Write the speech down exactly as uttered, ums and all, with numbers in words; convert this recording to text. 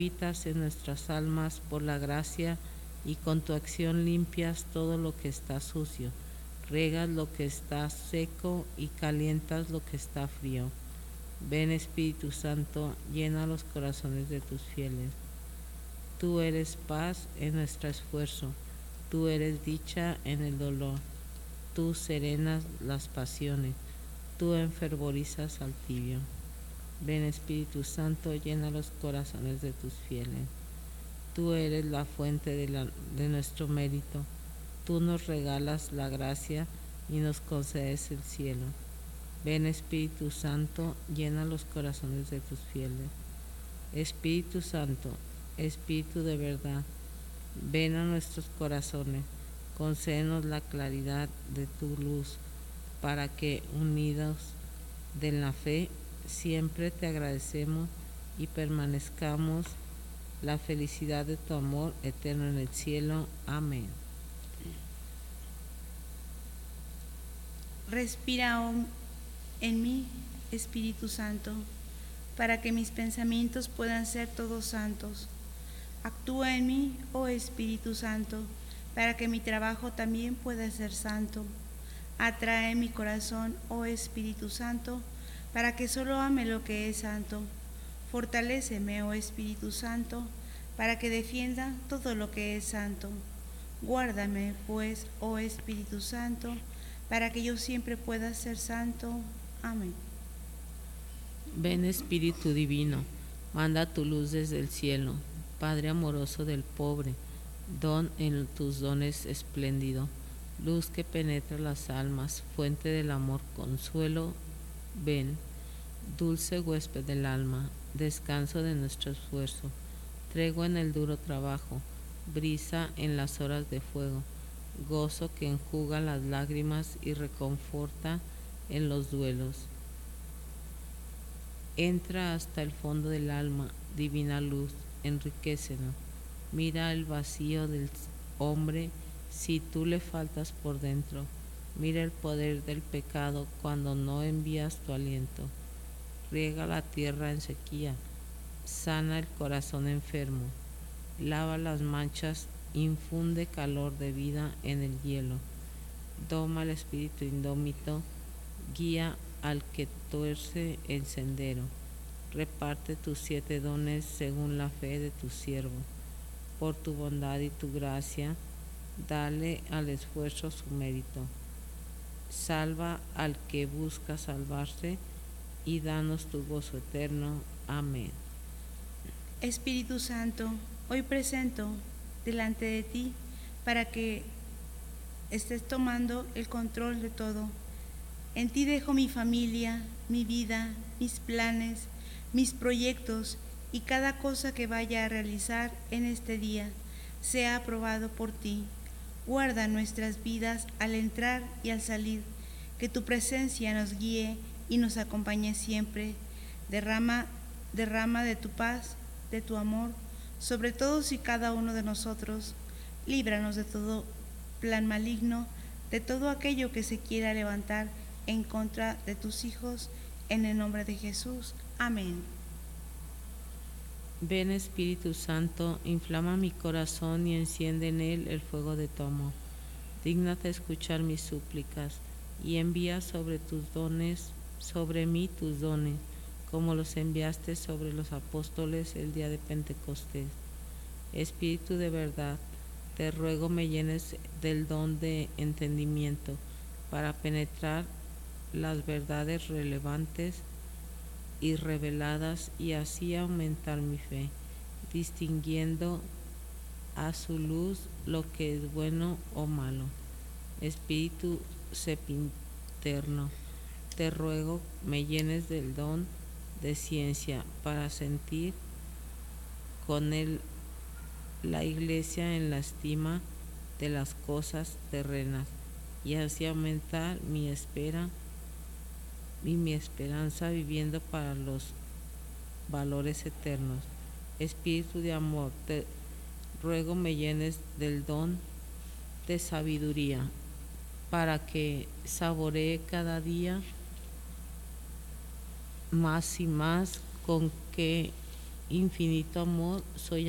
habitas en nuestras almas por la gracia y con tu acción limpias todo lo que está sucio, riegas lo que está seco y calientas lo que está frío. Ven Espíritu Santo, llena los corazones de tus fieles. Tú eres paz en nuestro esfuerzo, tú eres dicha en el dolor, tú serenas las pasiones, tú enfervorizas al tibio. Ven Espíritu Santo, llena los corazones de tus fieles. Tú eres la fuente de, la, de nuestro mérito, tú nos regalas la gracia y nos concedes el cielo. Ven Espíritu Santo, llena los corazones de tus fieles. Espíritu Santo, Espíritu de verdad, ven a nuestros corazones, concédenos la claridad de tu luz, para que, unidos de la fe, siempre te agradecemos y permanezcamos la felicidad de tu amor eterno en el cielo. Amén. Respira en mí, Espíritu Santo, para que mis pensamientos puedan ser todos santos. Actúa en mí, oh Espíritu Santo, para que mi trabajo también pueda ser santo. Atrae mi corazón, oh Espíritu Santo, para que solo ame lo que es santo. Fortaléceme, oh Espíritu Santo, para que defienda todo lo que es santo. Guárdame, pues, oh Espíritu Santo, para que yo siempre pueda ser santo. Amén. Ven Espíritu Divino, manda tu luz desde el cielo, Padre amoroso del pobre, don en tus dones espléndido, luz que penetra las almas, fuente del amor, consuelo. Ven, dulce huésped del alma, descanso de nuestro esfuerzo, tregua en el duro trabajo, brisa en las horas de fuego, gozo que enjuga las lágrimas y reconforta en los duelos. Entra hasta el fondo del alma, divina luz, enriquécenos. Mira el vacío del hombre si tú le faltas por dentro. Mira el poder del pecado cuando no envías tu aliento. Riega la tierra en sequía, sana el corazón enfermo, lava las manchas, infunde calor de vida en el hielo. Doma el espíritu indómito, guía al que tuerce el sendero. Reparte tus siete dones según la fe de tu siervo. Por tu bondad y tu gracia, dale al esfuerzo su mérito. Salva al que busca salvarse y danos tu gozo eterno. Amén. Espíritu Santo, hoy presento delante de ti para que estés tomando el control de todo. En ti dejo mi familia, mi vida, mis planes, mis proyectos y cada cosa que vaya a realizar en este día sea aprobado por ti. Guarda nuestras vidas al entrar y al salir, que tu presencia nos guíe y nos acompañe siempre. Derrama, derrama de tu paz, de tu amor, sobre todos y cada uno de nosotros. Líbranos de todo plan maligno, de todo aquello que se quiera levantar en contra de tus hijos, en el nombre de Jesús. Amén. Ven Espíritu Santo, inflama mi corazón y enciende en él el fuego de tu amor. Dígnate escuchar mis súplicas y envía sobre tus dones, sobre mí tus dones, como los enviaste sobre los apóstoles el día de Pentecostés. Espíritu de verdad, te ruego me llenes del don de entendimiento para penetrar las verdades relevantes y reveladas y así aumentar mi fe, distinguiendo a su luz lo que es bueno o malo. Espíritu sempiterno, te ruego me llenes del don de ciencia para sentir con él la Iglesia en la estima de las cosas terrenas y así aumentar mi espera y mi esperanza viviendo para los valores eternos. Espíritu de amor, te ruego me llenes del don de sabiduría para que saboree cada día más y más con qué infinito amor, soy